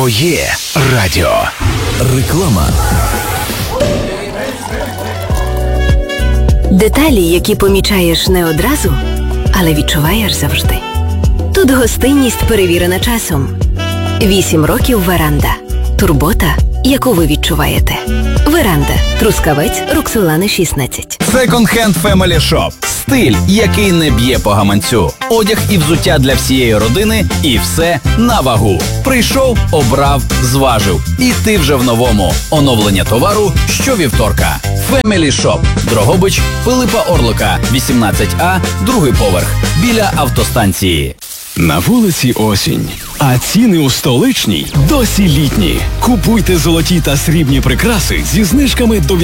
Твоє радіо. Реклама. Деталі, які помічаєш не одразу, але відчуваєш завжди. Тут гостинність перевірена часом. 8 років Веранда. Турбота, яку ви відчуваєте. Веранда. Трускавець, Роксолани 16. Second-Hand Family Shop. Стиль, який не б'є по гаманцю. Одяг і взуття для всієї родини, і все на вагу. Прийшов, обрав, зважив. І ти вже в новому. Оновлення товару щовівторка. Family Shop. Дрогобич, Пилипа Орлика, 18А, другий поверх. Біля автостанції. На вулиці осінь, а ціни у столичній досі літні. Купуйте золоті та срібні прикраси зі знижками до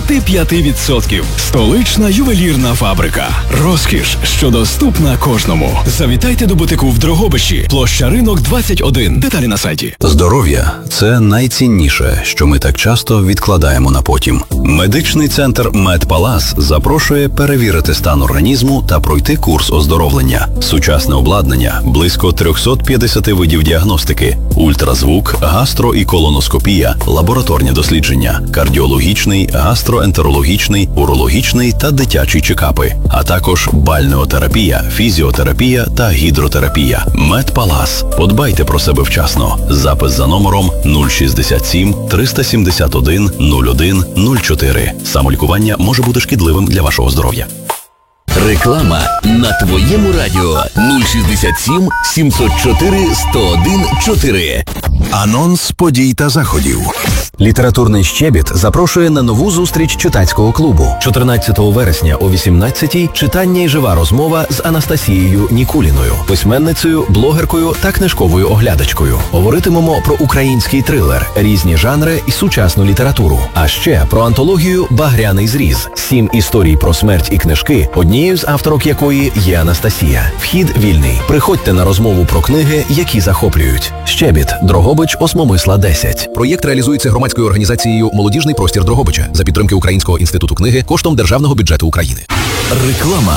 85%. Столична ювелірна фабрика. Розкіш, що доступна кожному. Завітайте до бутику в Дрогобичі. Площа Ринок, 21. Деталі на сайті. Здоров'я – це найцінніше, що ми так часто відкладаємо на потім. Медичний центр «Медпалас» запрошує перевірити стан організму та пройти курс оздоровлення. Сучасне обладнання, близько 350 видів діагностики, ультразвук, гастро- і колоноскопія, лабораторні дослідження, кардіологічний, гастроентерологічний, урологічний та дитячі чекапи, а також бальнеотерапія, фізіотерапія та гідротерапія. Медпалас. Подбайте про себе вчасно. Запис за номером 067 371 01 04. Самолікування може бути шкідливим для вашого здоров'я. Реклама на Твоєму радіо. 067 704 101 4. Анонс подій та заходів. Літературний «Щебіт» запрошує на нову зустріч читацького клубу. 14 вересня о 18-й читання і жива розмова з Анастасією Нікуліною, письменницею, блогеркою та книжковою оглядачкою. Говоритимемо про український трилер, різні жанри і сучасну літературу. А ще про антологію «Багряний зріз». 7 історій про смерть і книжки, однією з авторок якої є Анастасія. Вхід вільний. Приходьте на розмову про книги, які захоплюють. «Щебіт», Дрогобич, Осмомисла, 10. Проєкт реалізується громадською організацією «Молодіжний простір Дрогобича» за підтримки Українського інституту книги коштом Державного бюджету України. Реклама.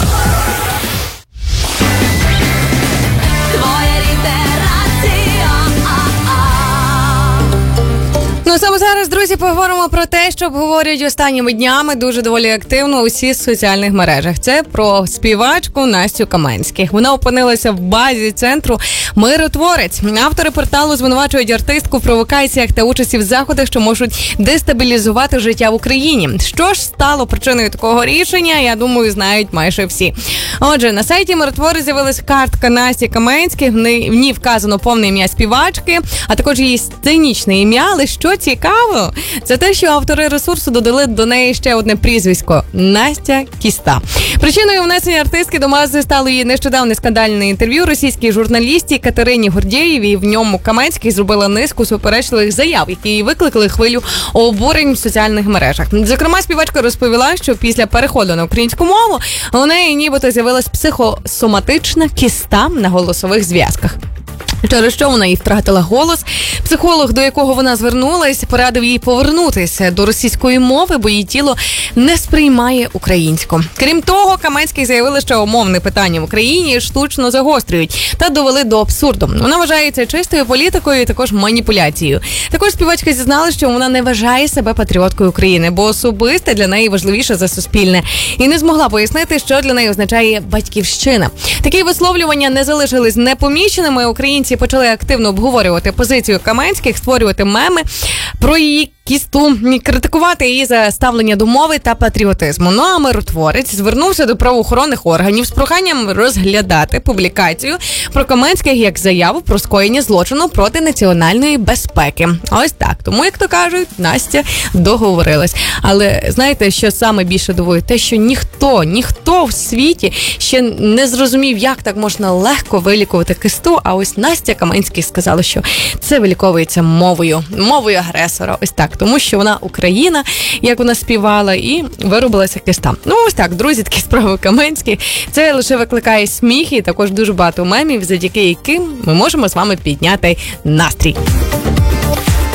Ну, саме зараз, друзі, поговоримо про те, що обговорюють останніми днями дуже доволі активно усі соціальних мережах. Це про співачку Настю Каменських. Вона опинилася в базі центру «Миротворець». Автори порталу звинувачують артистку в провокаціях та участі в заходах, що можуть дестабілізувати життя в Україні. Що ж стало причиною такого рішення, я думаю, знають майже всі. Отже, на сайті «Миротворець» з'явилася картка Насті Каменських, в ній вказано повне ім'я співачки, а також її сценічне ім'я, але що цікаво, це те, що автори ресурсу додали до неї ще одне прізвисько – Настя Кіста. Причиною внесення артистки до маси стало її нещодавне скандальне інтерв'ю російській журналісті Катерині Гордєєвій. В ньому Каменських зробила низку суперечливих заяв, які викликали хвилю обурень в соціальних мережах. Зокрема, співачка розповіла, що після переходу на українську мову у неї нібито з'явилась психосоматична кіста на голосових зв'язках. Через що вона і втратила голос. Психолог, до якого вона звернулась, порадив їй повернутися до російської мови, бо її тіло не сприймає українську. Крім того, Каменських заявили, що мовне питання в Україні штучно загострюють та довели до абсурду. Вона вважається чистою політикою і також маніпуляцією. Також співачка зізналась, що вона не вважає себе патріоткою України, бо особисте для неї важливіше за суспільне. І не змогла пояснити, що для неї означає батьківщина. Такі висловлювання не залишились непоміченими. Українці почали активно обговорювати позицію Каменських, створювати меми про її кісту, критикувати її за ставлення до мови та патріотизму. Ну а Миротворець звернувся до правоохоронних органів з проханням розглядати публікацію про Каменських як заяву про скоєння злочину проти національної безпеки. Ось так. Тому, як то кажуть, Настя договорилась. Але знаєте, що саме більше дивує? Те, що ніхто в світі ще не зрозумів, як так можна легко вилікувати кисту, а ось Настя Каменських сказала, що це виліковується мовою агресора. Ось так. Тому що вона Україна, як вона співала, і виробилася киста. Ну, ось так, друзі, такі справи Каменських. Це лише викликає сміх і також дуже багато мемів, завдяки яким ми можемо з вами підняти настрій.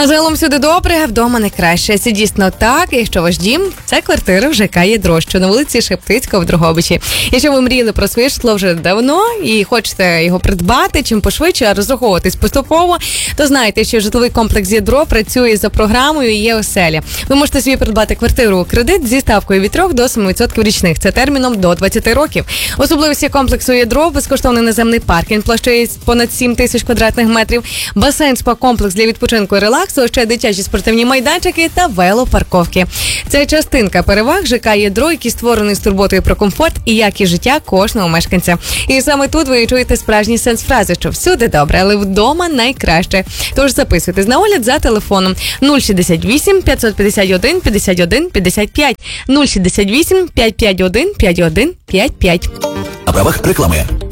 А загалом всюди добре, а вдома не краще. Це дійсно так, якщо ваш дім – це квартира в ЖК «Ядро», що на вулиці Шептицького в Дрогобичі. Якщо ви мріяли про своє житло вже давно і хочете його придбати чим пошвидше, а розраховуватись поступово, то знайте, що житловий комплекс «Ядро» працює за програмою «Є оселя». Ви можете собі придбати квартиру у кредит зі ставкою від 3 до 7% річних. Це терміном до 20 років. Особливості комплексу «Ядро» – безкоштовний наземний паркінг площею понад 7 тисяч квадратних метрів, басейн, спа-комплекс для відпочинку і релаксу, ще дитячі спортивні майданчики та велопарковки. Це частинка переваг ЖК «Ядро», який створений з турботою про комфорт і якість життя кожного мешканця. І саме тут ви чуєте справжній сенс фрази, що всюди добре, але вдома найкраще. Тож записуйтесь на огляд за телефоном 068 551 51 55 068 551 51 55. На правах реклами.